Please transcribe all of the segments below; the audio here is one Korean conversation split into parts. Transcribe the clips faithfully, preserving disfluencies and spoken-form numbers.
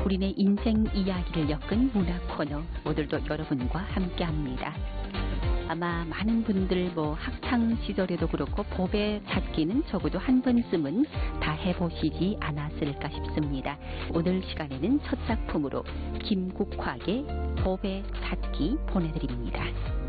우리네 인생 이야기를 엮은 문화 코너 오늘도 여러분과 함께합니다. 아마 많은 분들 뭐 학창 시절에도 그렇고 법의 찾기는 적어도 한 번쯤은 다 해보시지 않았을까 싶습니다. 오늘 시간에는 첫 작품으로 김국화의 법의 찾기 보내드립니다.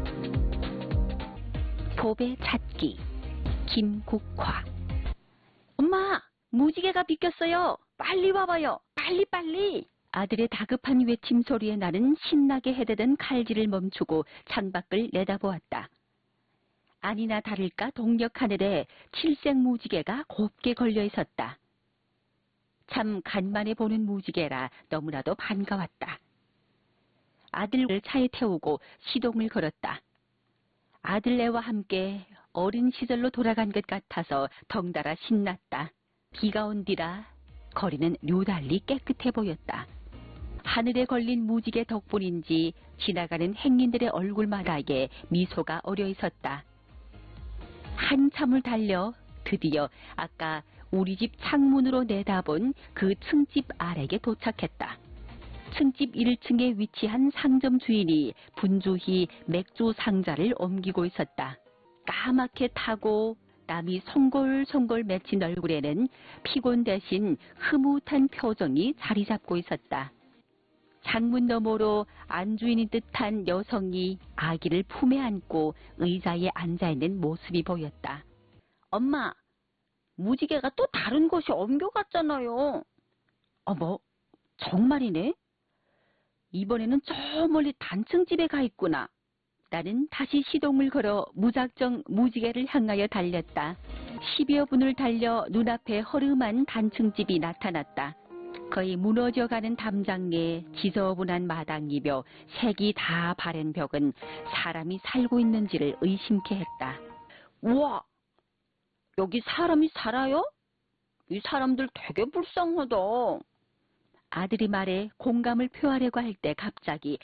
법의 찾기 김국화. 엄마, 무지개가 비꼈어요. 빨리 와봐요. 빨리 빨리. 아들의 다급한 외침 소리에 나는 신나게 헤대던 칼질을 멈추고 창밖을 내다보았다. 아니나 다를까 동력 하늘에 칠색 무지개가 곱게 걸려 있었다. 참 간만에 보는 무지개라 너무나도 반가웠다. 아들을 차에 태우고 시동을 걸었다. 아들네와 함께 어린 시절로 돌아간 것 같아서 덩달아 신났다. 비가 온 뒤라 거리는 류달리 깨끗해 보였다. 하늘에 걸린 무지개 덕분인지 지나가는 행인들의 얼굴마다에 미소가 어려 있었다. 한참을 달려 드디어 아까 우리 집 창문으로 내다본 그 층집 아래에 도착했다. 층집 일 층에 위치한 상점 주인이 분주히 맥주 상자를 옮기고 있었다. 까맣게 타고 땀이 송골송골 맺힌 얼굴에는 피곤 대신 흐뭇한 표정이 자리 잡고 있었다. 창문 너머로 안주인인 듯한 여성이 아기를 품에 안고 의자에 앉아있는 모습이 보였다. 엄마, 무지개가 또 다른 곳이 옮겨갔잖아요. 어머, 정말이네? 이번에는 저 멀리 단층집에 가 있구나. 나는 다시 시동을 걸어 무작정 무지개를 향하여 달렸다. 십여 분을 달려 눈앞에 허름한 단층집이 나타났다. 거의 무너져가는 담장에 지저분한 마당이며 색이 다 바랜 벽은 사람이 살고 있는지를 의심케 했다. 우와! 여기 사람이 살아요? 이 사람들 되게 불쌍하다. 아들이 말에 공감을 표하려고 할 때 갑자기